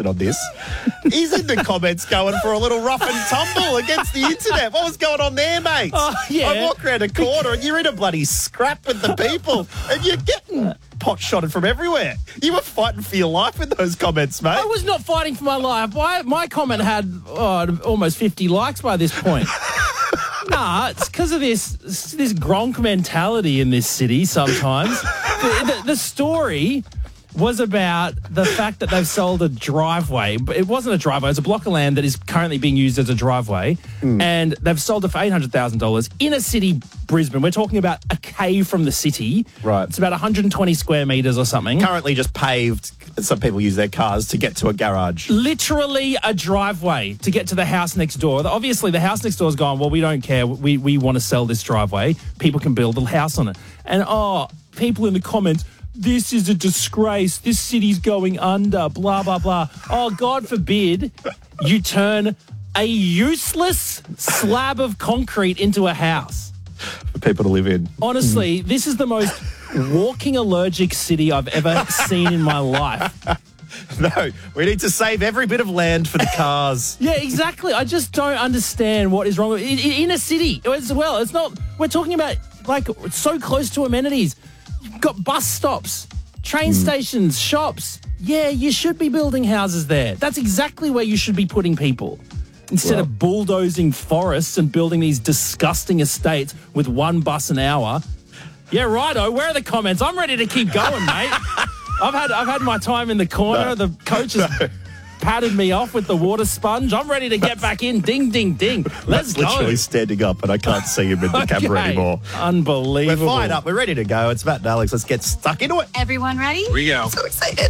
reaction on this. He's in the comments going for a little rough and tumble against the internet. What was going on there, mate? I walk around a corner and you're in a bloody scrap with the people and you're getting pot-shotted from everywhere. You were fighting for your life in those comments, mate. I was not fighting for my life. My comment had almost 50 likes by this point. Nah, it's because of this Gronk mentality in this city sometimes. The story was about the fact that they've sold a driveway. But it wasn't a driveway. It was a block of land that is currently being used as a driveway. And they've sold it for $800,000 in a city, Brisbane. We're talking about a K from the city. Right. It's about 120 square metres or something. Currently just paved. Some people use their cars to get to a garage. Literally a driveway to get to the house next door. Obviously, the house next door is gone, well, we don't care. We want to sell this driveway. People can build a house on it. And, people in the comments, this is a disgrace. This city's going under, blah, blah, blah. Oh, God forbid you turn a useless slab of concrete into a house. For people to live in. Honestly, this is the most walking allergic city I've ever seen in my life. No, we need to save every bit of land for the cars. Yeah, exactly. I just don't understand what is wrong with in a city as well. It's not, we're talking about like so close to amenities. You've got bus stops, train stations, shops. Yeah, you should be building houses there. That's exactly where you should be putting people. Instead of bulldozing forests and building these disgusting estates with one bus an hour. Yeah, righto. Where are the comments? I'm ready to keep going, mate. I've had my time in the corner. The coach has patted me off with the water sponge. I'm ready to get back in. Ding, ding, ding. Let's go. Literally standing up, and I can't see him in the camera anymore. Unbelievable. We're fired up. We're ready to go. It's Matt and Alex. Let's get stuck into it. Everyone ready? Here we go. So excited.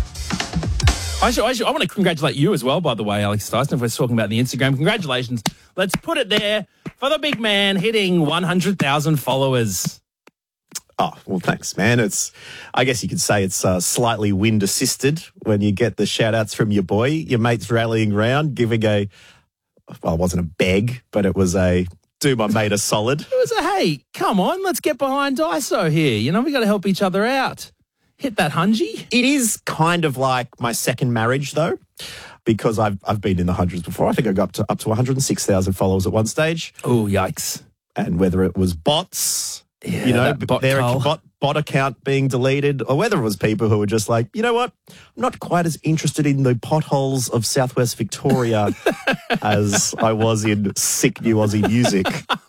I want to congratulate you as well, by the way, Alex Dyson, if we're talking about the Instagram. Congratulations. Let's put it there for the big man hitting 100,000 followers. Oh, well, thanks, man. I guess you could say it's slightly wind assisted when you get the shout outs from your boy, your mates rallying around, giving it wasn't a beg, but it was do my mate a solid. It was hey, come on, let's get behind Dyso here. You know, we got to help each other out. Hit that hungy. It is kind of like my second marriage, though, because I've been in the hundreds before. I think I got up to 106,000 followers at one stage. Oh, yikes. And whether it was bots, Yeah, bot account being deleted, or whether it was people who were just like, you know what, I'm not quite as interested in the potholes of Southwest Victoria as I was in sick new Aussie music.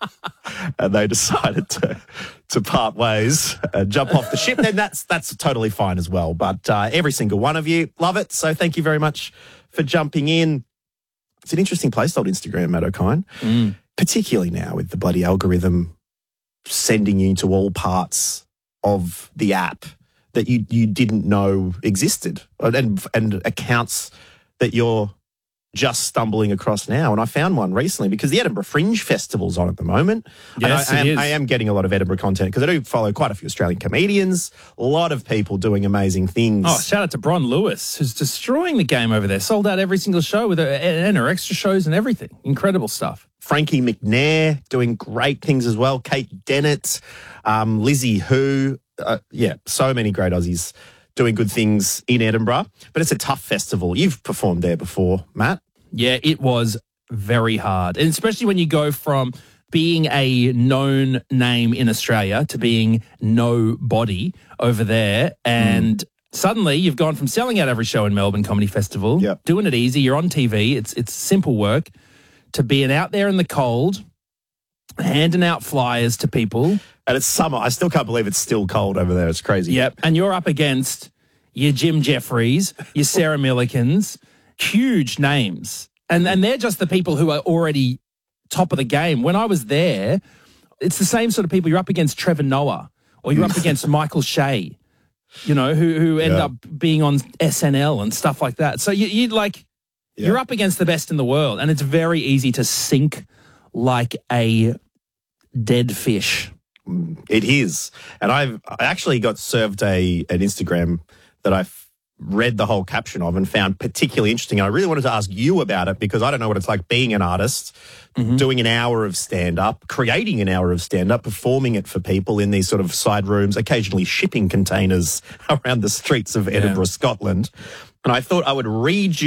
And they decided to part ways and jump off the ship, then that's totally fine as well. But every single one of you, love it. So thank you very much for jumping in. It's an interesting place, old Instagram, Matt O'Kine, particularly now with the bloody algorithm sending you to all parts of the app that you didn't know existed, and accounts that you're just stumbling across now. And I found one recently because the Edinburgh Fringe Festival's on at the moment. Yes, I am getting a lot of Edinburgh content because I do follow quite a few Australian comedians, a lot of people doing amazing things. Oh, shout out to Bron Lewis, who's destroying the game over there. Sold out every single show with her extra shows and everything. Incredible stuff. Frankie McNair doing great things as well. Kate Dennett, Lizzie Who. So many great Aussies doing good things in Edinburgh. But it's a tough festival. You've performed there before, Matt. Yeah, it was very hard. And especially when you go from being a known name in Australia to being nobody over there. And suddenly you've gone from selling out every show in Melbourne Comedy Festival, doing it easy, you're on TV, it's simple work, to being out there in the cold, handing out flyers to people. And it's summer. I still can't believe it's still cold over there. It's crazy. Yep. And you're up against your Jim Jeffries, your Sarah Millikins, huge names. And they're just the people who are already top of the game. When I was there, it's the same sort of people. You're up against Trevor Noah, or you're up against Michael Shea, you know, who end up being on SNL and stuff like that. So you're up against the best in the world, and it's very easy to sink like a dead fish. It is. And I actually got served an Instagram that I read the whole caption of and found particularly interesting. And I really wanted to ask you about it because I don't know what it's like being an artist, doing an hour of stand-up, creating an hour of stand-up, performing it for people in these sort of side rooms, occasionally shipping containers around the streets of Edinburgh, Scotland. And I thought I would read you